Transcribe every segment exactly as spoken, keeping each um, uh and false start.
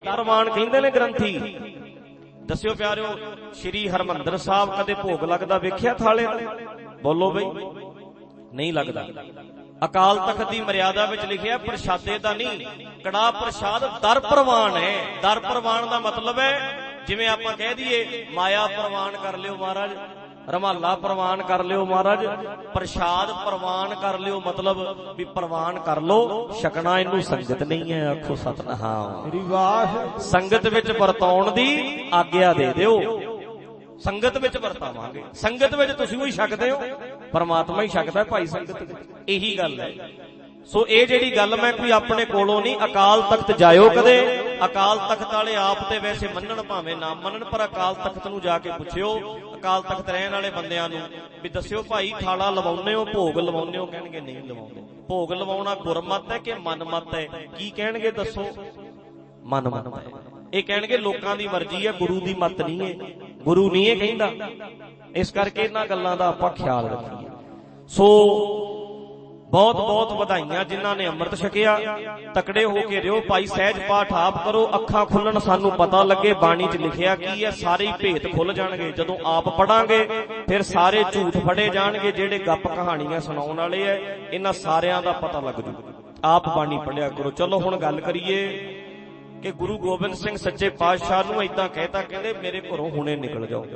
ਪ੍ਰਵਾਨ ਕਹਿੰਦੇ ਨੇ ਗ੍ਰੰਥੀ। ਦੱਸਿਓ ਪਿਆਰਿਓ, ਸ਼੍ਰੀ ਹਰਮੰਦਰ ਸਾਹਿਬ ਕਦੇ ਭੋਗ ਲੱਗਦਾ ਵੇਖਿਆ ਥਾਲੇ ਦਾ? ਬੋਲੋ ਬਈ, ਨਹੀਂ ਲੱਗਦਾ। ਅਕਾਲ ਤਖਤ ਦੀ ਮਰਿਆਦਾ ਵਿੱਚ ਲਿਖਿਆ ਪ੍ਰਸ਼ਾਦੇ ਦਾ ਨਹੀਂ, ਕੜਾਹ ਪ੍ਰਸ਼ਾਦ ਦਰ ਪ੍ਰਵਾਨ ਹੈ। ਦਰ ਪ੍ਰਵਾਨ ਦਾ ਮਤਲਬ ਹੈ ਜਿਵੇਂ ਆਪਾਂ ਕਹਿ ਦਈਏ ਮਾਇਆ ਪ੍ਰਵਾਨ ਕਰ ਲਿਓ ਮਹਾਰਾਜ, ਰਮਾਲਾ ਪ੍ਰਵਾਨ ਕਰ ਲਿਓ ਮਹਾਰਾਜ, ਪ੍ਰਸ਼ਾਦ ਪ੍ਰਵਾਨ ਕਰ ਲਿਓ, ਮਤਲਬ ਵੀ ਪ੍ਰਵਾਨ ਕਰ ਲੋ, ਛਕਣਾ ਇਹਨੂੰ ਸੰਗਤ ਨਹੀਂ ਹੈ। ਆਖੋ ਸਤਿਨਾਮ। ਸੰਗਤ ਵਿੱਚ ਵਰਤਾਉਣ ਦੀ ਆਗਿਆ ਦੇ ਦਿਓ। ਸੰਗਤ ਵਿੱਚ ਵਰਤਾਵਾਂਗੇ, ਸੰਗਤ ਵਿੱਚ ਤੁਸੀਂ ਵੀ ਛਕਦੇ ਹੋ, ਪਰਮਾਤਮਾ ਹੀ ਛਕਦਾ ਭਾਈ ਸੰਗਤ ਵਿੱਚ। ਇਹੀ ਗੱਲ ਹੈ। ਸੋ ਇਹ ਜਿਹੜੀ ਗੱਲ ਮੈਂ ਕੋਈ ਆਪਣੇ ਕੋਲੋਂ ਨਹੀਂ, ਅਕਾਲ ਤਖਤ ਜਾਇਓ ਕਦੇ। ਅਕਾਲ ਤਖਤ ਵਾਲੇ ਆਪ ਤੇ ਵੈਸੇ ਮੰਨਣ ਭਾਵੇਂ ਨਾ ਮੰਨਣ, ਪਰ ਅਕਾਲ ਤਖਤ ਨੂੰ ਜਾ ਕੇ ਪੁੱਛਿਓ, ਅਕਾਲ ਤਖਤ ਰਹਿਣ ਵਾਲੇ ਬੰਦਿਆਂ ਨੂੰ ਵੀ ਦੱਸਿਓ ਭਾਈ ਥਾਲਾ ਲਵਾਉਂਦੇ ਹੋ, ਭੋਗ ਲਵਾਉਂਦੇ ਹੋ? ਕਹਿਣਗੇ ਨਹੀਂ ਲਵਾਉਂਦੇ। ਭੋਗ ਲਵਾਉਣਾ ਗੁਰਮਤ ਹੈ ਕਿ ਮਨਮਤ ਹੈ? ਕੀ ਕਹਿਣਗੇ ਦੱਸੋ? ਮਨਮਤ ਹੈ। ਇਹ ਕਹਿਣਗੇ ਲੋਕਾਂ ਦੀ ਮਰਜ਼ੀ ਹੈ, ਗੁਰੂ ਦੀ ਮਤ ਨਹੀਂ ਹੈ, ਗੁਰੂ ਨਹੀਂ ਇਹ ਕਹਿੰਦਾ। ਇਸ ਕਰਕੇ ਇਹਨਾਂ ਗੱਲਾਂ ਦਾ ਆਪਾਂ ਖਿਆਲ ਰੱਖੀਏ। ਸੋ ਬਹੁਤ ਬਹੁਤ ਵਧਾਈਆਂ ਜਿਨ੍ਹਾਂ ਨੇ ਅੰਮ੍ਰਿਤ ਛਕਿਆ। ਤਕੜੇ ਹੋ ਕੇ ਰਿਓ ਭਾਈ, ਸਹਿਜ ਪਾਠ ਆਪ ਕਰੋ, ਅੱਖਾਂ ਖੁੱਲਣ, ਸਾਨੂੰ ਪਤਾ ਲੱਗੇ ਬਾਣੀ 'ਚ ਲਿਖਿਆ ਕੀ ਹੈ। ਸਾਰੇ ਹੀ ਭੇਤ ਖੁੱਲ ਜਾਣਗੇ ਜਦੋਂ ਆਪ ਪੜਾਂਗੇ। ਫਿਰ ਸਾਰੇ ਝੂਠ ਫੜੇ ਜਾਣਗੇ ਜਿਹੜੇ ਗੱਪ ਕਹਾਣੀਆਂ ਸੁਣਾਉਣ ਵਾਲੇ ਐ, ਇਹਨਾਂ ਸਾਰਿਆਂ ਦਾ ਪਤਾ ਲੱਗ ਜੂ। ਆਪ ਬਾਣੀ ਪੜਿਆ ਕਰੋ। ਚਲੋ ਹੁਣ ਗੱਲ ਕਰੀਏ ਕਿ ਗੁਰੂ ਗੋਬਿੰਦ ਸਿੰਘ ਸੱਚੇ ਪਾਤਸ਼ਾਹ ਨੂੰ ਏਦਾਂ ਕਹਿਤਾ, ਕਹਿੰਦੇ ਮੇਰੇ ਘਰੋਂ ਹੁਣੇ ਨਿਕਲ ਜਾਓ।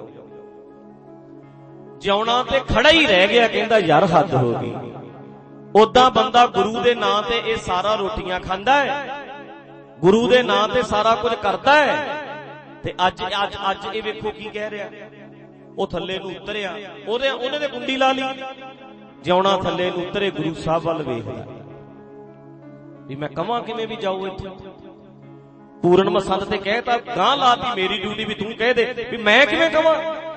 ਜਿਉਣਾ ਤੇ ਖੜਾ ਹੀ ਰਹਿ ਗਿਆ, ਕਹਿੰਦਾ ਯਾਰ ਹੱਦ ਹੋ ਗਈ। ਉਦਾਂ ਬੰਦਾ ਗੁਰੂ ਦੇ ਨਾਂ ਤੇ ਇਹ ਸਾਰਾ ਰੋਟੀਆਂ ਖਾਂਦਾ ਹੈ, ਗੁਰੂ ਦੇ ਨਾਂ ਤੇ ਸਾਰਾ ਕੁਝ ਕਰਦਾ ਹੈ, ਤੇ ਅੱਜ ਅੱਜ ਅੱਜ ਇਹ ਵੇਖੋ ਕੀ ਕਹਿ ਰਿਹਾ। ਉਹ ਥੱਲੇ ਨੂੰ ਉਤਰਿਆ, ਉਹਦੇ ਉਹਨੇ ਤੇ ਕੁੰਡੀ ਲਾ ਲਈ। ਜਿਉਣਾ ਥੱਲੇ ਨੂੰ ਉਤਰੇ, ਗੁਰੂ ਸਾਹਿਬ ਵੱਲ ਵੇਖਦਾ ਵੀ ਮੈਂ ਕਵਾਂ ਕਿਵੇਂ ਵੀ ਜਾਊ ਇੱਥੋਂ। ਪੂਰਨ ਮਸੰਦ ਤੇ ਕਹਿਤਾ, ਗਾਂ ਲਾਤੀ ਮੇਰੀ ਡਿਊਟੀ ਵੀ ਤੂੰ ਕਹਿ ਦੇ ਵੀ ਮੈਂ ਕਿਵੇਂ ਕਵਾਂ।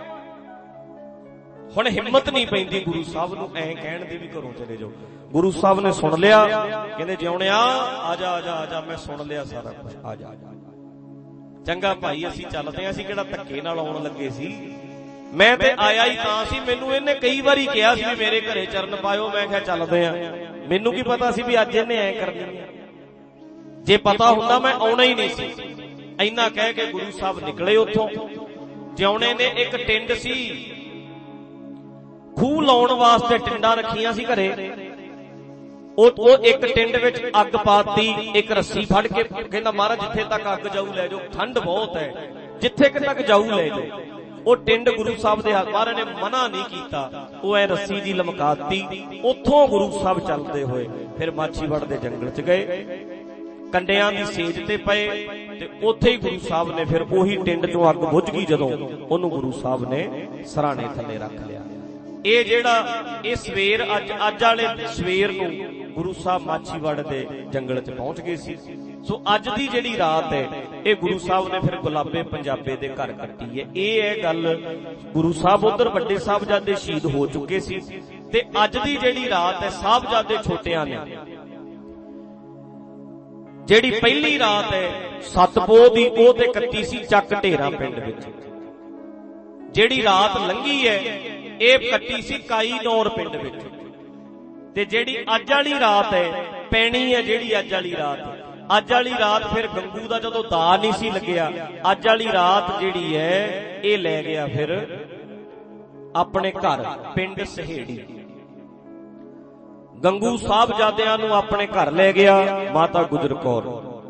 ਹੁਣ ਹਿੰਮਤ ਨਹੀਂ ਪੈਂਦੀ ਗੁਰੂ ਸਾਹਿਬ ਨੂੰ ਐਂ ਕਹਿਣ ਦੀ ਵੀ ਘਰੋਂ ਚਲੇ ਜਾਓ। ਗੁਰੂ ਸਾਹਿਬ ਨੇ ਸੁਣ ਲਿਆ, ਕਹਿੰਦੇ ਜਿਉਣਿਆ ਆ ਜਾ ਆ ਜਾ ਆ ਜਾ, ਮੈਂ ਸੁਣ ਲਿਆ ਸਾਰਾ ਕੁਝ, ਆ ਜਾ। ਚੰਗਾ ਭਾਈ ਅਸੀਂ ਚੱਲਦੇ ਆਂ, ਅਸੀਂ ਕਿਹੜਾ ਧੱਕੇ ਨਾਲ ਆਉਣ ਲੱਗੇ ਸੀ। ਮੈਂ ਤੇ ਆਇਆ ਹੀ ਤਾਂ ਸੀ, ਮੈਨੂੰ ਇਹਨੇ ਕਈ ਵਾਰੀ ਕਿਹਾ ਸੀ ਵੀ ਮੇਰੇ ਘਰੇ ਚਰਨ ਪਾਇਓ, ਮੈਂ ਕਿਹਾ ਚੱਲਦੇ ਆਂ। ਮੈਨੂੰ ਕੀ ਪਤਾ ਸੀ ਵੀ ਅੱਜ ਇਹਨੇ ਐਂ ਕਰਨੀ ਹੈ। ਜੇ ਪਤਾ ਹੁੰਦਾ ਮੈਂ ਆਉਣਾ ਹੀ ਨਹੀਂ ਸੀ। ਇੰਨਾ ਕਹਿ ਕੇ ਗੁਰੂ ਸਾਹਿਬ ਨਿਕਲੇ ਉੱਥੋਂ। ਜਿਉਣੇ ਨੇ ਇੱਕ ਟਿੰਡ ਸੀ, ਖੂਹ ਲਾਉਣ ਵਾਸਤੇ ਟਿੰਡਾਂ ਰੱਖੀਆਂ ਸੀ ਘਰੇ। ਉਹ ਇੱਕ ਟਿੰਡ ਵਿੱਚ ਅੱਗ ਪਾਤੀ, ਇੱਕ ਰੱਸੀ ਫੜ ਕੇ ਕਹਿੰਦਾ ਮਹਾਰਾਜ ਜਿੱਥੇ ਤੱਕ ਅੱਗ ਜਾਊ ਲੈ ਜਾਓ, ਠੰਡ ਬਹੁਤ ਹੈ, ਜਿੱਥੇ ਤੱਕ ਜਾਊ ਲੈ ਜਾਓ। ਉਹ ਟਿੰਡ ਗੁਰੂ ਸਾਹਿਬ ਦੇ ਹੱਥ, ਮਹਾਰਾਜ ਨੇ ਮਨਾ ਨਹੀਂ ਕੀਤਾ। ਉਹ ਐ ਰੱਸੀ ਦੀ ਲਮਕਾਤੀ। ਉੱਥੋਂ ਗੁਰੂ ਸਾਹਿਬ ਚੱਲਦੇ ਹੋਏ ਫਿਰ ਮਾਛੀਵਾੜ ਦੇ ਜੰਗਲ 'ਚ ਗਏ, ਕੰਡਿਆਂ ਦੀ ਸੇਜ ਤੇ ਪਏ, ਤੇ ਉੱਥੇ ਹੀ ਗੁਰੂ ਸਾਹਿਬ ਨੇ ਫਿਰ ਉਹੀ ਟਿੰਡ 'ਚੋਂ ਅੱਗ ਬੁੱਝ ਗਈ ਜਦੋਂ, ਉਹਨੂੰ ਗੁਰੂ ਸਾਹਿਬ ਨੇ ਸਰਾਣੇ ਥੱਲੇ ਰੱਖ ਲਿਆ। ਇਹ ਜਿਹੜਾ ਇਹ ਸਵੇਰ ਅੱਜ ਅੱਜ ਵਾਲੇ ਸਵੇਰ ਨੂੰ ਗੁਰੂ ਸਾਹਿਬ ਮਾਛੀਵਾੜ ਦੇ ਜੰਗਲ 'ਚ ਪਹੁੰਚ ਗਏ ਸੀ। ਸੋ ਅੱਜ ਦੀ ਜਿਹੜੀ ਰਾਤ ਹੈ ਇਹ ਗੁਰੂ ਸਾਹਿਬ ਨੇ ਫਿਰ ਗੁਲਾਬੇ ਪੰਜਾਬੇ ਦੇ ਘਰ ਕੱਟੀ ਹੈ। ਇਹ ਹੈ ਗੱਲ, ਗੁਰੂ ਸਾਹਿਬ ਉਧਰ ਵੱਡੇ ਸਾਹਿਬਜ਼ਾਦੇ ਸ਼ਹੀਦ ਹੋ ਚੁੱਕੇ ਸੀ, ਤੇ ਅੱਜ ਦੀ ਜਿਹੜੀ ਰਾਤ ਹੈ ਸਾਹਿਬਜ਼ਾਦੇ ਛੋਟਿਆਂ ਨੇ। ਜਿਹੜੀ ਪਹਿਲੀ ਰਾਤ ਹੈ ਸਤਪੋਹ ਦੀ, ਉਹ ਤੇ ਕੱਟੀ ਸੀ ਚੱਕ ਢੇਰਾ ਪਿੰਡ ਵਿੱਚ। ਜਿਹੜੀ ਰਾਤ ਲੰਘੀ ਹੈ ਇਹ ਕੱਟੀ ਸੀ ਕਾਈ ਨੌਰ ਪਿੰਡ ਵਿੱਚ। ਤੇ ਜਿਹੜੀ ਅੱਜ ਵਾਲੀ ਰਾਤ ਹੈ ਪੈਣੀ ਹੈ, ਜਿਹੜੀ ਅੱਜ ਵਾਲੀ ਰਾਤ, ਅੱਜ ਵਾਲੀ ਰਾਤ ਫਿਰ ਗੰਗੂ ਦਾ ਜਦੋਂ ਦਾ ਨਹੀਂ ਸੀ ਲੱਗਿਆ, ਅੱਜ ਵਾਲੀ ਰਾਤ ਜਿਹੜੀ ਹੈ ਇਹ ਲੈ ਗਿਆ ਫਿਰ ਆਪਣੇ ਘਰ ਪਿੰਡ ਸਹੇੜੀ। ਗੰਗੂ ਸਾਹਿਬਜ਼ਾਦਿਆਂ ਨੂੰ ਆਪਣੇ ਘਰ ਲੈ ਗਿਆ ਮਾਤਾ ਗੁਜਰ ਕੌਰ।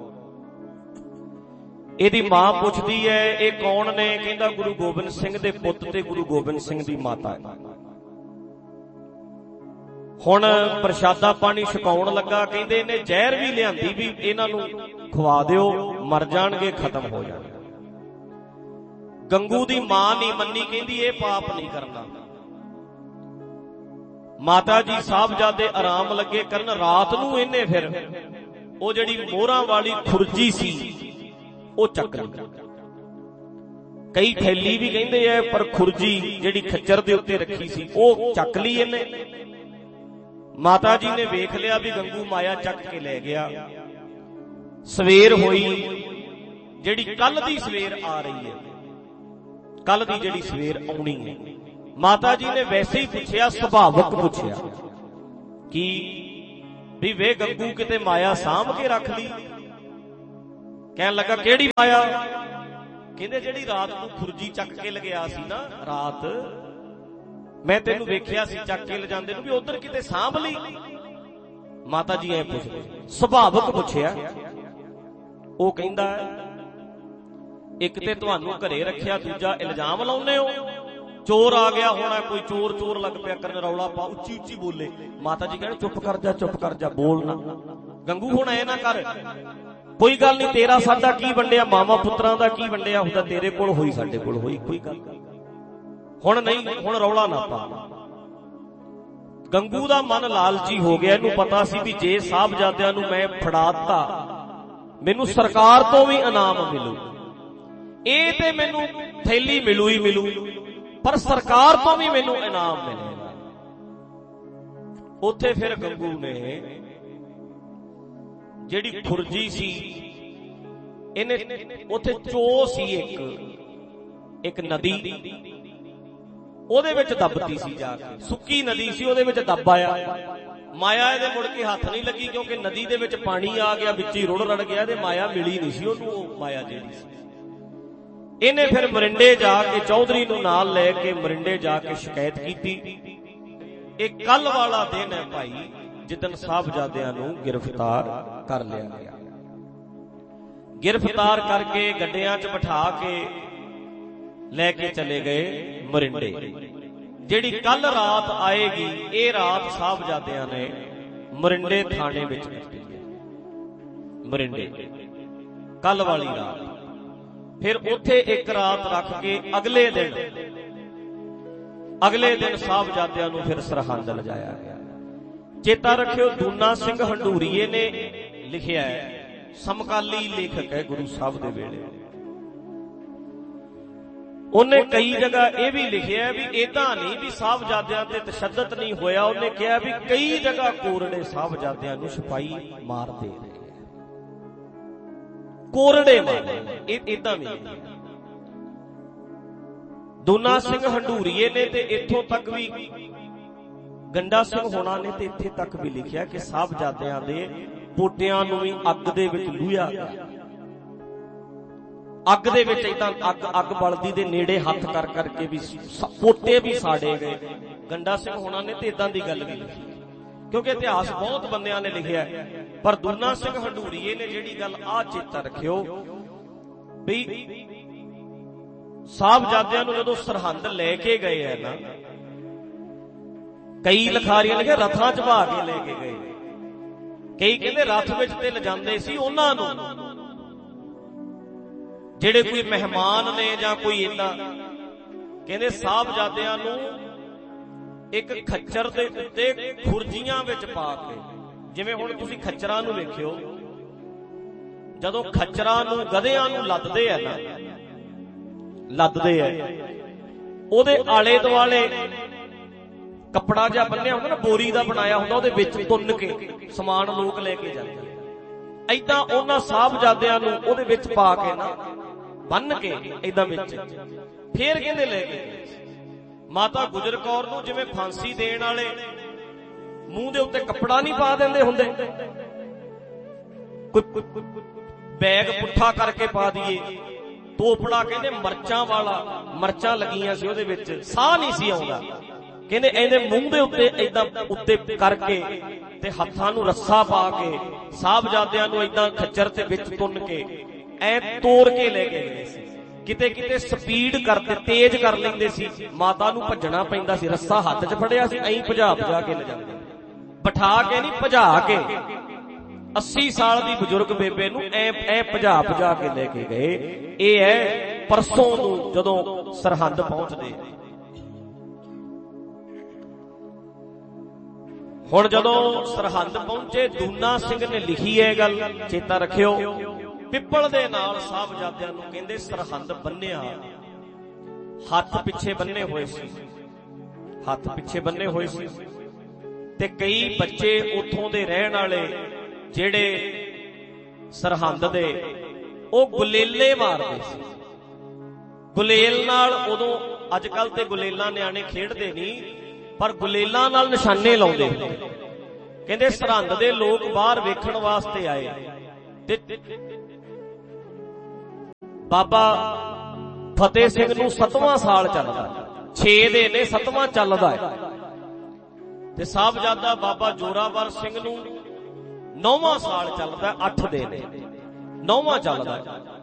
ਇਹਦੀ ਮਾਂ ਪੁੱਛਦੀ ਹੈ ਇਹ ਕੌਣ ਨੇ? ਕਹਿੰਦਾ ਗੁਰੂ ਗੋਬਿੰਦ ਸਿੰਘ ਦੇ ਪੁੱਤ ਤੇ ਗੁਰੂ ਗੋਬਿੰਦ ਸਿੰਘ ਦੀ ਮਾਤਾ। ਹੁਣ ਪ੍ਰਸ਼ਾਦਾ ਪਾਣੀ ਛਕਾਉਣ ਲੱਗਾ, ਕਹਿੰਦੇ ਇਹਨੇ ਜ਼ਹਿਰ ਵੀ ਲਿਆਂਦੀ ਵੀ ਇਹਨਾਂ ਨੂੰ ਖਵਾ ਦਿਓ, ਮਰ ਜਾਣਗੇ, ਖਤਮ ਹੋ ਜਾਣਗੇ। ਗੰਗੂ ਦੀ ਮਾਂ ਨਹੀਂ ਮੰਨੀ, ਕਹਿੰਦੀ ਇਹ ਪਾਪ ਨਹੀਂ ਕਰਨਾ। ਮਾਤਾ ਜੀ ਸਾਹਿਬਜ਼ਾਦੇ ਆਰਾਮ ਲੱਗੇ ਕਰਨ। ਰਾਤ ਨੂੰ ਇਹਨੇ ਫਿਰ ਉਹ ਜਿਹੜੀ ਮੋਹਰਾਂ ਵਾਲੀ ਖੁਰਜੀ ਸੀ ਉਹ ਚੱਕ ਲਈ। ਕਈ ਥੈਲੀ ਵੀ ਕਹਿੰਦੇ ਐ, ਪਰ ਖੁਰਜੀ ਜਿਹੜੀ ਖੱਚਰ ਦੇ ਉੱਤੇ ਰੱਖੀ ਸੀ ਉਹ ਚੱਕ ਲਈ ਇਹਨੇ। ਮਾਤਾ ਜੀ ਨੇ ਵੇਖ ਲਿਆ ਵੀ ਗੰਗੂ ਮਾਇਆ ਚੱਕ ਕੇ ਲੈ ਗਿਆ। ਸਵੇਰ ਹੋਈ, ਜਿਹੜੀ ਕੱਲ ਦੀ ਸਵੇਰ ਆ ਰਹੀ ਹੈ, ਕੱਲ ਦੀ ਜਿਹੜੀ ਸਵੇਰ ਆਉਣੀ ਹੈ। ਮਾਤਾ ਜੀ ਨੇ ਵੈਸੇ ਹੀ ਪੁੱਛਿਆ, ਸੁਭਾਵਕ ਪੁੱਛਿਆ ਕਿ ਵੀ ਵੇ ਗੰਗੂ ਕਿਤੇ ਮਾਇਆ ਸਾਂਭ ਕੇ ਰੱਖ ਲਈ। ਕਹਿਣ ਲੱਗਾ ਕਿਹੜੀ ਮਾਇਆ? ਕਹਿੰਦੇ ਜਿਹੜੀ ਰਾਤ ਨੂੰ ਖੁਰਜੀ ਚੱਕ ਕੇ ਲਗਿਆ ਸੀ ਨਾ, ਰਾਤ ਮੈਂ ਤੈਨੂੰ ਵੇਖਿਆ ਸੀ ਚੱਕ ਕੇ ਲਿਜਾਂਦੇ ਨੂੰ, ਵੀ ਉਧਰ ਕਿਤੇ ਸਾਂਭ ਲਈ। ਮਾਤਾ ਜੀ ਐ ਪੁੱਛਦੇ, ਸੁਭਾਵਕ ਪੁੱਛਿਆ। ਉਹ ਕਹਿੰਦਾ ਇੱਕ ਤੇ ਤੁਹਾਨੂੰ ਘਰੇ ਰੱਖਿਆ, ਦੂਜਾ ਇਲਜ਼ਾਮ ਲਾਉਂਦੇ ਹੋ ਚੋਰ ਆ ਗਿਆ ਹੋਣਾ, ਕੋਈ ਚੋਰ ਚੋਰ ਲੱਗ ਪਿਆ ਕਰਨ, ਰੌਲਾ ਪਾ, ਉੱਚੀ ਉੱਚੀ ਬੋਲੇ। ਮਾਤਾ ਜੀ ਕਹਿੰਦੇ ਚੁੱਪ ਕਰ ਜਾ, ਚੁੱਪ ਕਰ ਜਾ, ਬੋਲ ਨਾ। ਗੰਗੂ ਹੁਣ ਐ ਨਾ ਕਰ, ਕੋਈ ਗੱਲ ਨਹੀਂ, ਤੇਰਾ ਸਾਡਾ ਕੀ ਵੰਡਿਆ, ਮਾਮਾ ਪੁੱਤਰਾਂ ਦਾ ਕੀ ਵੰਡਿਆ ਹੁੰਦਾ, ਤੇਰੇ ਕੋਲ ਹੋਈ ਸਾਡੇ ਕੋਲ ਹੋਈ, ਕੋਈ ਗੱਲ ਹੁਣ ਨਹੀਂ, ਹੁਣ ਰੌਲਾ ਨਾ ਪਾ। ਗੰਗੂ ਦਾ ਮਨ ਲਾਲਚੀ ਹੋ ਗਿਆ, ਇਹਨੂੰ ਪਤਾ ਸੀ ਵੀ ਜੇ ਸਾਹਿਬਜ਼ਾਦਿਆਂ ਨੂੰ ਮੈਂ ਫੜਾ ਦਿੱਤਾ ਮੈਨੂੰ ਸਰਕਾਰ ਤੋਂ ਵੀ ਇਨਾਮ ਮਿਲੂ, ਇਹ ਤੇ ਮੈਨੂੰ ਥੈਲੀ ਮਿਲੂ ਹੀ ਮਿਲੂ, ਪਰ ਸਰਕਾਰ ਤੋਂ ਵੀ ਮੈਨੂੰ ਇਨਾਮ ਮਿਲੇਗਾ। ਉੱਥੇ ਫਿਰ ਗੰਗੂ ਨੇ ਜਿਹੜੀ ਖੁਰਜੀ ਸੀ, ਇਹਨੇ ਉੱਥੇ ਚੋ ਸੀ ਇੱਕ ਇੱਕ ਨਦੀ, ਉਹਦੇ ਵਿੱਚ ਦੱਬਤੀ ਸੀ ਜਾ ਕੇ, ਸੁੱਕੀ ਨਦੀ ਸੀ, ਉਹਦੇ ਵਿੱਚ ਦੱਬ ਆਇਆ। ਮਾਇਆ ਇਹਦੇ ਮੁੜ ਕੇ ਹੱਥ ਨਹੀਂ ਲੱਗੀ, ਕਿਉਂਕਿ ਨਦੀ ਦੇ ਵਿੱਚ ਪਾਣੀ ਆ ਗਿਆ, ਵਿੱਚ ਹੀ ਰੁੜ ਰੜ ਗਿਆ, ਤੇ ਮਾਇਆ ਮਿਲੀ ਨਹੀਂ ਸੀ ਉਹਨੂੰ, ਉਹ ਮਾਇਆ ਜਿਹੜੀ ਸੀ। ਇਹਨੇ ਫਿਰ ਮਰਿੰਡੇ ਜਾ ਕੇ ਚੌਧਰੀ ਨੂੰ ਨਾਲ ਲੈ ਕੇ ਮਰਿੰਡੇ ਜਾ ਕੇ ਸ਼ਿਕਾਇਤ ਕੀਤੀ। ਇਹ ਕੱਲ ਵਾਲਾ ਦਿਨ ਹੈ ਭਾਈ ਜਿੱਦਣ ਸਾਹਿਬਜ਼ਾਦਿਆਂ ਨੂੰ ਗ੍ਰਿਫਤਾਰ ਕਰ ਲਿਆ ਗਿਆ। ਗ੍ਰਿਫਤਾਰ ਕਰਕੇ ਗੱਡਿਆਂ 'ਚ ਬਿਠਾ ਕੇ ਲੈ ਕੇ ਚਲੇ ਗਏ ਮਰਿੰਡੇ। ਜਿਹੜੀ ਕੱਲ ਰਾਤ ਆਏਗੀ, ਇਹ ਰਾਤ ਸਾਹਿਬਜ਼ਾਦਿਆਂ ਨੇ ਮਰਿੰਡੇ ਥਾਣੇ ਵਿੱਚ ਕੱਟੀ ਹੈ। ਮਰਿੰਡੇ ਕੱਲ ਵਾਲੀ ਰਾਤ, ਫਿਰ ਉੱਥੇ ਇੱਕ ਰਾਤ ਰੱਖ ਕੇ ਅਗਲੇ ਦਿਨ ਅਗਲੇ ਦਿਨ ਸਾਹਿਬਜ਼ਾਦਿਆਂ ਨੂੰ ਫਿਰ ਸਰਹੰਦ ਲਿਜਾਇਆ ਗਿਆ। ਚੇਤਾ ਰੱਖਿਓ, ਦੂਨਾ ਸਿੰਘ ਹੰਡੂਰੀਏ ਨੇ ਲਿਖਿਆ ਹੈ, ਸਮਕਾਲੀ ਲੇਖਕ ਹੈ ਗੁਰੂ ਸਾਹਿਬ ਦੇ ਵੇਲੇ। ਉਹਨੇ ਕਈ ਜਗ੍ਹਾ ਇਹ ਵੀ ਲਿਖਿਆ ਵੀ ਏਦਾਂ ਨਹੀਂ ਵੀ ਸਾਹਿਬਜ਼ਾਦਿਆਂ ਤੇ ਤਸ਼ੱਦਦ ਨਹੀਂ ਹੋਇਆ, ਉਹਨੇ ਕਿਹਾ ਵੀ ਕਈ ਜਗ੍ਹਾ ਕੋਰੜੇ ਸਾਹਿਬਜ਼ਾਦਿਆਂ ਨੂੰ ਸਿਪਾਹੀ ਮਾਰਦੇ ਰਹੇ, ਕੋਰੜੇ ਮਾਰੇ, ਇਹ ਏਦਾਂ ਵੀ। ਦੂਨਾ ਸਿੰਘ ਹੰਡੂਰੀਏ ਨੇ ਤੇ ਇੱਥੋਂ ਤੱਕ ਵੀ, ਗੰਡਾ ਸਿੰਘ ਹੋਣਾ ਨੇ ਤੇ ਇੱਥੇ ਤੱਕ ਵੀ ਲਿਖਿਆ ਕਿ ਸਾਹਿਬਜ਼ਾਦਿਆਂ ਦੇ ਪੋਟਿਆਂ ਨੂੰ ਵੀ ਅੱਗ ਦੇ ਵਿੱਚ ਲੂਹਿਆ ਗਿਆ। ਅੱਗ ਦੇ ਵਿੱਚ ਏਦਾਂ ਅੱਗ ਅੱਗ ਬਲਦੀ ਦੇ ਨੇੜੇ ਹੱਥ ਕਰ ਕਰਕੇ ਵੀ ਪੋਟੇ ਵੀ ਸਾੜੇ ਗਏ। ਗੰਡਾ ਸਿੰਘ ਹੋਣਾ ਨੇ ਤੇ ਏਦਾਂ ਦੀ ਗੱਲ ਵੀ ਲਿਖੀ, ਕਿਉਂਕਿ ਇਤਿਹਾਸ ਬਹੁਤ ਬੰਦਿਆਂ ਨੇ ਲਿਖਿਆ, ਪਰ ਦੂਨਾ ਸਿੰਘ ਹੰਡੂਰੀਏ ਨੇ ਜਿਹੜੀ ਗੱਲ ਆ ਚੇਤਾ ਰੱਖਿਓ ਵੀ ਸਾਹਿਬਜ਼ਾਦਿਆਂ ਨੂੰ ਜਦੋਂ ਸਰਹੰਦ ਲੈ ਕੇ ਗਏ ਹੈ ਨਾ, ਕਈ ਲਿਖਾਰੀਆਂ ਲਿਖਿਆ ਰਥਾਂ 'ਚ ਬਹਾ ਕੇ ਲੈ ਕੇ ਗਏ, ਕਈ ਕਹਿੰਦੇ ਰਥ ਵਿੱਚ ਤੇ ਲਿਜਾਂਦੇ ਸੀ ਉਹਨਾਂ ਨੂੰ, ਜਿਹੜੇ ਕੋਈ ਮਹਿਮਾਨ ਨੇ ਜਾਂ ਕੋਈ ਏਦਾਂ। ਕਹਿੰਦੇ ਸਾਹਿਬਜ਼ਾਦਿਆਂ ਨੂੰ ਇੱਕ ਖੱਚਰ ਦੇ ਉੱਤੇ ਖੁਰਜੀਆਂ ਵਿੱਚ ਪਾ ਕੇ, ਜਿਵੇਂ ਹੁਣ ਤੁਸੀਂ ਖੱਚਰਾਂ ਨੂੰ ਵੇਖਿਓ, ਜਦੋਂ ਖੱਚਰਾਂ ਨੂੰ ਗਧਿਆਂ ਨੂੰ ਲੱਦਦੇ ਆ ਨਾ, ਲੱਦਦੇ ਆ, ਉਹਦੇ ਆਲੇ ਦੁਆਲੇ ਕੱਪੜਾ ਜਿਹਾ ਬੰਨਿਆ ਹੁੰਦਾ ਨਾ, ਬੋਰੀ ਦਾ ਬਣਾਇਆ ਹੁੰਦਾ, ਉਹਦੇ ਵਿੱਚ ਤੁੰਨ ਕੇ ਸਮਾਨ ਲੋਕ ਲੈ ਕੇ ਜਾਂਦੇ। ਏਦਾਂ ਉਹਨਾਂ ਸਾਹਿਬਜ਼ਾਦਿਆਂ ਨੂੰ ਉਹਦੇ ਵਿੱਚ ਪਾ ਕੇ ਨਾ, ਬੰਨ ਕੇ ਏਦਾਂ ਵਿੱਚ, ਫੇਰ ਕਹਿੰਦੇ ਲੈ ਕੇ ਗਏ। ਮਾਤਾ ਗੁਜਰ ਕੌਰ ਨੂੰ ਜਿਵੇਂ ਫਾਂਸੀ ਦੇਣ ਵਾਲੇ ਮੂੰਹ ਦੇ ਉੱਤੇ ਕੱਪੜਾ ਨਹੀਂ ਪਾ ਦਿੰਦੇ ਹੁੰਦੇ, ਕੋਈ ਬੈਗ ਪੁੱਠਾ ਕਰਕੇ ਪਾ ਦਈਏ, ਤੋਪੜਾ ਕਹਿੰਦੇ ਮਰਚਾਂ ਵਾਲਾ, ਮਰਚਾਂ ਲੱਗੀਆਂ ਸੀ ਉਹਦੇ ਵਿੱਚ, ਸਾਹ ਨਹੀਂ ਸੀ ਆਉਂਦਾ। ਕਹਿੰਦੇ ਇਹਦੇ ਮੂੰਹ ਦੇ ਉੱਤੇ ਏਦਾਂ ਉੱਤੇ ਕਰਕੇ ਤੇ ਹੱਥਾਂ ਨੂੰ ਰੱਸਾ ਪਾ ਕੇ ਸਾਹਿਬਜ਼ਾਦਿਆਂ ਨੂੰ ਏਦਾਂ ਖੱਚਰ ਤੇ ਵਿੱਚ ਤੁੰਨ ਕੇ ਐ ਤੋੜ ਕੇ ਲੈ ਕੇ ਗਏ ਸੀ। ਕਿਤੇ ਕਿਤੇ ਸਪੀਡ ਕਰਦੇ, ਤੇਜ਼ ਕਰ ਲੈਂਦੇ ਸੀ, ਮਾਤਾ ਨੂੰ ਭੱਜਣਾ ਪੈਂਦਾ ਸੀ, ਰੱਸਾ ਹੱਥ 'ਚ ਫੜਿਆ ਸੀ, ਐਂ ਭਜਾ ਭਜਾ ਕੇ ਲੈ ਜਾਂਦੇ, ਬਿਠਾ ਕੇ ਨਹੀਂ ਭਜਾ ਕੇ। ਅੱਸੀ ਸਾਲ ਦੀ ਬਜ਼ੁਰਗ ਬੇਬੇ ਨੂੰ ਐ ਐ ਭਜਾ ਭਜਾ ਕੇ ਲੈ ਕੇ ਗਏ। ਇਹ ਹੈ ਪਰਸੋਂ ਨੂੰ ਜਦੋਂ ਸਰਹੰਦ ਪਹੁੰਚਦੇ। ਹੁਣ ਜਦੋਂ ਸਰਹੰਦ ਪਹੁੰਚੇ, ਦੂਨਾ ਸਿੰਘ ਨੇ ਲਿਖੀ ਹੈ ਗੱਲ, ਚੇਤਾ ਰੱਖਿਓ, ਪਿੱਪਲ ਦੇ ਨਾਲ ਸਾਹਿਬਜ਼ਾਦਿਆਂ ਨੂੰ ਕਹਿੰਦੇ ਸਰਹੰਦ ਬੰਨਿਆ, ਹੱਥ ਪਿੱਛੇ ਬੰਨੇ ਹੋਏ ਸੀ, ਹੱਥ ਪਿੱਛੇ ਬੰਨੇ ਹੋਏ ਸੀ, ਤੇ ਕਈ ਬੱਚੇ ਉੱਥੋਂ ਦੇ ਰਹਿਣ ਵਾਲੇ ਜਿਹੜੇ ਸਰਹੰਦ ਦੇ, ਉਹ ਗੁਲੇਲੇ ਮਾਰਦੇ ਸੀ। ਗੁਲੇਲ ਨਾਲ ਉਦੋਂ, ਅੱਜ ਕੱਲ ਤੇ ਗੁਲੇਲਾਂ ਨਿਆਣੇ ਖੇਡਦੇ ਨਹੀਂ, ਪਰ ਗੁਲੇਲਾਂ ਨਾਲ ਨਿਸ਼ਾਨੇ ਲਾਉਂਦੇ ਹੁੰਦੇ। ਕਹਿੰਦੇ ਸਰਹੰਦ ਦੇ ਲੋਕ ਬਾਹਰ ਵੇਖਣ ਵਾਸਤੇ ਆਏ ਤੇ ਬਾਬਾ ਫਤਿਹ ਸਿੰਘ ਨੂੰ ਸੱਤਵਾਂ ਸਾਲ ਚੱਲਦਾ, ਛੇ ਦੇ ਨੇ ਸੱਤਵਾਂ ਚੱਲਦਾ ਹੈ, ਤੇ ਸਾਹਿਬਜ਼ਾਦਾ ਬਾਬਾ ਜੋਰਾਵਰ ਸਿੰਘ ਨੂੰ ਨੌਵਾਂ ਸਾਲ ਚੱਲਦਾ, ਅੱਠ ਦੇ ਨੇ ਨੌਵਾਂ ਚੱਲਦਾ।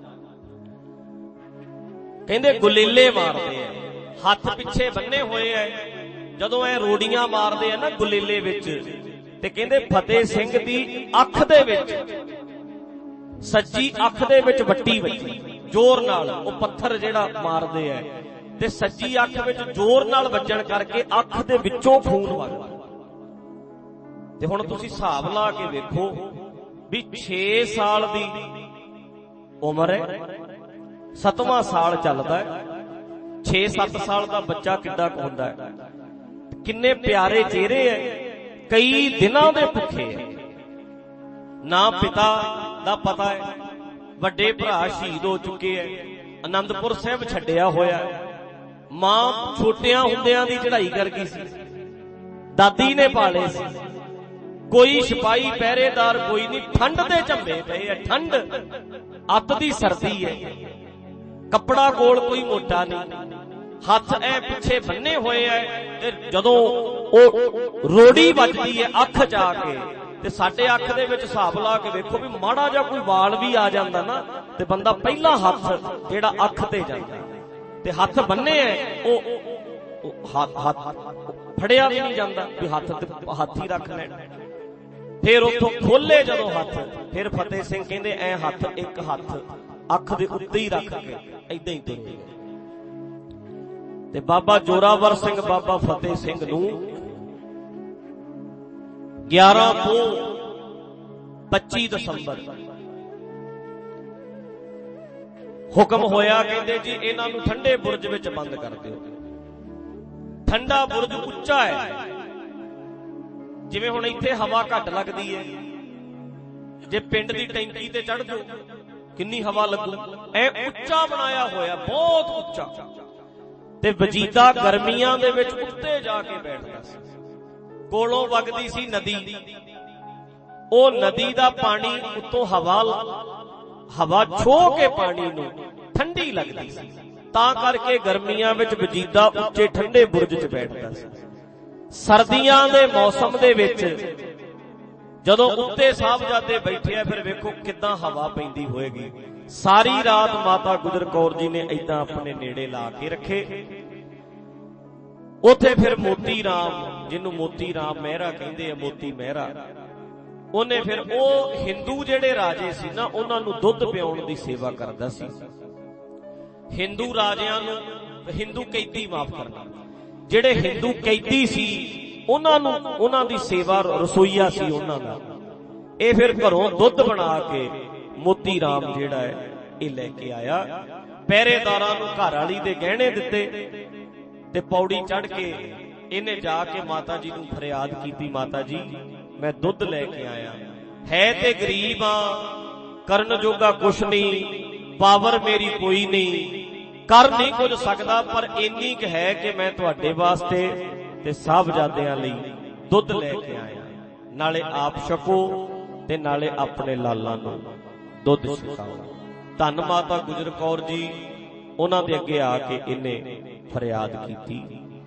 ਕਹਿੰਦੇ ਗੁਲੇਲੇ ਮਾਰਦੇ ਆ, ਹੱਥ ਪਿੱਛੇ ਬੰਨੇ ਹੋਏ ਐ, ਜਦੋਂ ਐ ਰੋੜੀਆਂ ਮਾਰਦੇ ਆ ਨਾ ਗੁਲੇਲੇ ਵਿੱਚ, ਤੇ ਕਹਿੰਦੇ ਫਤਿਹ ਸਿੰਘ ਦੀ ਅੱਖ ਦੇ ਵਿੱਚ, ਸੱਜੀ ਅੱਖ ਦੇ ਵਿੱਚ ਵੱਟੀ ਵੱਜੀ ਜ਼ੋਰ ਨਾਲ, ਉਹ ਪੱਥਰ ਜਿਹੜਾ ਮਾਰਦੇ ਐ, ਤੇ ਸੱਜੀ ਅੱਖ ਵਿੱਚ ਜ਼ੋਰ ਨਾਲ ਵੱਜਣ ਕਰਕੇ ਅੱਖ ਦੇ ਵਿੱਚੋਂ ਖੂਨ ਵਗਦਾ। ਤੇ ਹੁਣ ਤੁਸੀਂ ਹਿਸਾਬ ਲਾ ਕੇ ਵੇਖੋ ਵੀ ਛੇ ਸਾਲ ਦੀ ਉਮਰ ਹੈ, ਸੱਤਵਾਂ ਸਾਲ ਚੱਲਦਾ ਹੈ, ਛੇ ਸੱਤ ਸਾਲ ਦਾ ਬੱਚਾ ਕਿੱਦਾਂ ਕੁ ਹੁੰਦਾ ਹੈ, ਕਿੰਨੇ ਪਿਆਰੇ ਚਿਹਰੇ ਐ, ਕਈ ਦਿਨਾਂ ਦੇ ਭੁੱਖੇ ਐ, ਨਾ ਪਿਤਾ ਦਾ ਪਤਾ ਹੈ, ਵੱਡੇ ਭਰਾ ਸ਼ਹੀਦ ਹੋ ਚੁੱਕੇ ਐ, ਅਨੰਦਪੁਰ ਸਾਹਿਬ ਛੱਡਿਆ ਹੋਇਆ, ਮਾਂ ਛੋਟਿਆਂ ਹੁੰਦਿਆਂ ਦੀ ਚੜ੍ਹਾਈ ਕਰ ਗਈ ਸੀ, ਦਾਦੀ ਨੇ ਪਾਲੇ ਸੀ, ਕੋਈ ਸਿਪਾਹੀ ਪਹਿਰੇਦਾਰ ਕੋਈ ਨਹੀਂ, ਠੰਡ ਦੇ ਝੰਬੇ ਪਏ ਐ, ਠੰਡ ਅੱਤ ਦੀ ਸਰਦੀ ਹੈ, ਕੱਪੜਾ ਕੋਲ ਕੋਈ ਮੋਟਾ ਨਹੀਂ, ਹੱਥ ਐ ਪਿੱਛੇ ਬੰਨੇ ਹੋਏ ਐ, ਤੇ ਜਦੋਂ ਉਹ ਰੋੜੀ ਵੱਜਦੀ ਹੈ ਅੱਖ ਜਾ ਕੇ, ਤੇ ਸਾਡੇ ਅੱਖ ਦੇ ਵਿੱਚ ਹਿਸਾਬ ਲਾ ਕੇ ਵੇਖੋ ਵੀ ਮਾੜਾ ਜਿਹਾ ਕੋਈ ਵਾਲ ਵੀ ਆ ਜਾਂਦਾ ਨਾ, ਤੇ ਬੰਦਾ ਪਹਿਲਾ ਹੱਥ ਜਿਹੜਾ ਅੱਖ ਤੇ ਜਾਂਦਾ, ਤੇ ਹੱਥ ਬੰਨੇ ਐ, ਉਹ ਹੱਥ ਫੜਿਆ ਵੀ ਨਹੀਂ ਜਾਂਦਾ ਵੀ ਹੱਥ ਤੇ ਹੱਥ ਹੀ ਰੱਖ ਲੈਣ। ਫਿਰ ਉੱਥੋਂ ਖੋਲੇ ਜਦੋਂ ਹੱਥ, ਫਿਰ ਫਤਿਹ ਸਿੰਘ ਕਹਿੰਦੇ ਐ ਹੱਥ, ਇੱਕ ਹੱਥ ਅੱਖ ਦੇ ਉੱਤੇ ਹੀ ਰੱਖ ਕੇ ਏਦਾਂ ਹੀ ਤੁਰੇ। ਤੇ ਬਾਬਾ ਜੋਰਾਵਰ ਸਿੰਘ ਬਾਬਾ ਫਤਿਹ ਸਿੰਘ ਨੂੰ ਗਿਆਰਾਂ ਤੋਂ ਪੱਚੀ ਦਸੰਬਰ ਹੁਕਮ ਹੋਇਆ, ਕਹਿੰਦੇ ਜੀ ਇਹਨਾਂ ਨੂੰ ਠੰਡੇ ਬੁਰਜ ਵਿੱਚ ਬੰਦ ਕਰ ਦਿਓ। ਠੰਡਾ ਬੁਰਜ ਉੱਚਾ ਹੈ, ਜਿਵੇਂ ਹੁਣ ਇੱਥੇ ਹਵਾ ਘੱਟ ਲੱਗਦੀ ਹੈ, ਜੇ ਪਿੰਡ ਦੀ ਟੈਂਕੀ ਤੇ ਚੜ੍ਹ ਜਾਓ ਕਿੰਨੀ ਹਵਾ ਲੱਗੂ, ਐ ਉੱਚਾ ਬਣਾਇਆ ਹੋਇਆ, ਬਹੁਤ ਉੱਚਾ, ਤੇ ਵਜੀਦਾ ਗਰਮੀਆਂ ਦੇ ਵਿੱਚ ਉੱਤੇ ਜਾ ਕੇ ਬੈਠਦਾ ਸੀ। ਕੋਲੋਂ ਵਗਦੀ ਸੀ ਨਦੀ, ਉਹ ਨਦੀ ਦਾ ਪਾਣੀ ਉੱਤੋਂ ਹਵਾ ਹਵਾ ਛੋਹ ਕੇ ਪਾਣੀ ਨੂੰ ਠੰਡੀ ਲੱਗਦੀ ਸੀ, ਤਾਂ ਕਰਕੇ ਗਰਮੀਆਂ ਵਿੱਚ ਵਜੀਦਾ ਉੱਚੇ ਠੰਡੇ ਬੁਰਜ 'ਚ ਬੈਠਦਾ ਸੀ। ਸਰਦੀਆਂ ਦੇ ਮੌਸਮ ਦੇ ਵਿੱਚ ਜਦੋਂ ਉੱਤੇ ਸਾਹਿਬਜ਼ਾਦੇ ਬੈਠੇ ਆ, ਫਿਰ ਵੇਖੋ ਕਿੱਦਾਂ ਹਵਾ ਪੈਂਦੀ ਹੋਏਗੀ। ਸਾਰੀ ਰਾਤ ਮਾਤਾ ਗੁਜਰ ਕੌਰ ਜੀ ਨੇ ਏਦਾਂ ਆਪਣੇ ਨੇੜੇ ਲਾ ਕੇ ਰੱਖੇ। ਉੱਥੇ ਫਿਰ ਮੋਤੀ ਰਾਮ, ਜਿਹਨੂੰ ਮੋਤੀ ਰਾਮ ਮਹਿਰਾ ਕਹਿੰਦੇ ਆ, ਮੋਤੀ ਮਹਿਰਾ, ਉਹਨੇ ਫਿਰ ਉਹ ਹਿੰਦੂ ਜਿਹੜੇ ਰਾਜੇ ਸੀ ਨਾ, ਉਹਨਾਂ ਨੂੰ ਦੁੱਧ ਪਿਆਉਣ ਦੀ ਸੇਵਾ ਕਰਦਾ ਸੀ। ਹਿੰਦੂ ਰਾਜਿਆਂ ਨੂੰ, ਹਿੰਦੂ ਕੈਦੀ ਮਾਫ ਕਰਨਾ, ਜਿਹੜੇ ਹਿੰਦੂ ਕੈਦੀ ਸੀ ਉਹਨਾਂ ਨੂੰ, ਉਹਨਾਂ ਦੀ ਸੇਵਾ, ਰਸੋਈਆ ਸੀ ਉਹਨਾਂ ਦਾ। ਇਹ ਫਿਰ ਘਰੋਂ ਦੁੱਧ ਬਣਾ ਕੇ ਮੋਤੀ ਰਾਮ ਜਿਹੜਾ ਹੈ ਇਹ ਲੈ ਕੇ ਆਇਆ। ਪਹਿਰੇਦਾਰਾਂ ਨੂੰ ਘਰ ਵਾਲੀ ਦੇ ਗਹਿਣੇ ਦਿੱਤੇ, ਤੇ ਪੌੜੀ ਚੜ੍ਹ ਕੇ ਇਹਨੇ ਜਾ ਕੇ ਮਾਤਾ ਜੀ ਨੂੰ ਫਰਿਆਦ ਕੀਤੀ, ਮਾਤਾ ਜੀ ਮੈਂ ਦੁੱਧ ਲੈ ਕੇ ਆਇਆ, ਹੈ ਤੇ ਗਰੀਬ ਆ, ਕਰਨ ਜੋਗਾ ਕੁਛ ਨਹੀਂ, ਪਾਵਰ ਮੇਰੀ ਕੋਈ ਨਹੀਂ, ਕਰ ਨਹੀਂ ਕੁਝ ਸਕਦਾ, ਪਰ ਇੰਨੀ ਕੁ ਹੈ ਕਿ ਮੈਂ ਤੁਹਾਡੇ ਵਾਸਤੇ ਤੇ ਸਾਹਿਬਜ਼ਾਦਿਆਂ ਲਈ ਦੁੱਧ ਲੈ ਕੇ ਆਇਆ, ਨਾਲੇ ਆਪ ਛਕੋ ਤੇ ਨਾਲੇ ਆਪਣੇ ਲਾਲਾਂ ਨੂੰ ਦੁੱਧ ਛਕਾਓ। ਧੰਨ ਮਾਤਾ ਗੁਜਰ ਕੌਰ ਜੀ, ਉਹਨਾਂ ਦੇ ਅੱਗੇ ਆ ਕੇ ਇਹਨੇ ਫਰਿਆਦ ਕੀਤੀ।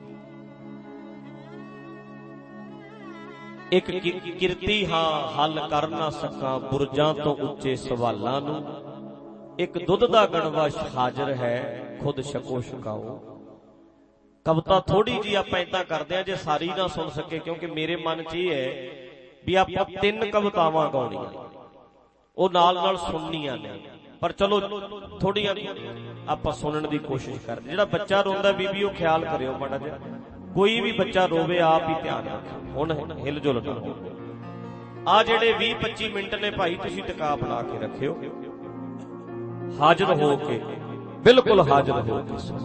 ਇੱਕ ਕਿਰਤੀ ਹਾਂ ਹੱਲ ਕਰ ਨਾ ਸਕਾਂ ਬੁਰਜਾਂ ਤੋਂ ਉੱਚੇ ਸਵਾਲਾਂ ਨੂੰ, ਇੱਕ ਦੁੱਧ ਦਾ ਗਣਵਾ ਹਾਜ਼ਰ ਹੈ ਖੁਦ ਛਕੋ ਛਕਾਓ। ਕਵਿਤਾ ਥੋੜੀ ਜੀ ਆਪਾਂ ਏਦਾਂ ਕਰਦੇ ਆ, ਜੇ ਸਾਰੀ ਨਾ ਸੁਣ ਸਕੇ, ਕਿਉਂਕਿ ਮੇਰੇ ਮਨ 'ਚ ਇਹ ਹੈ ਵੀ ਆਪਾਂ ਤਿੰਨ ਕਵਿਤਾਵਾਂ ਗਾਉਣੀਆਂ, ਉਹ ਨਾਲ ਨਾਲ ਸੁਣਨੀਆਂ ਨੇ, ਪਰ ਚਲੋ ਥੋੜੀਆਂ ਆਪਾਂ ਸੁਣਨ ਦੀ ਕੋਸ਼ਿਸ਼ ਕਰਦੇ। ਜਿਹੜਾ ਬੱਚਾ ਰੋਂਦਾ ਬੀਬੀ, ਉਹ ਖਿਆਲ ਕਰਿਓ ਮਾੜਾ ਜਿਹਾ, ਕੋਈ ਵੀ ਬੱਚਾ ਰੋਵੇ ਆਪ ਹੀ ਧਿਆਨ ਰੱਖੋ, ਹੁਣ ਹਿਲ ਜੁਲ ਨਾ ਹੋ। ਆ ਜਿਹੜੇ ਵੀਹ ਪੱਚੀ ਮਿੰਟ ਨੇ ਭਾਈ, ਤੁਸੀਂ ਟਿਕਾ ਬਣਾ ਕੇ ਰੱਖਿਓ, ਹਾਜ਼ਰ ਹੋ ਕੇ, ਬਿਲਕੁਲ ਹਾਜ਼ਰ ਹੋ ਕੇ।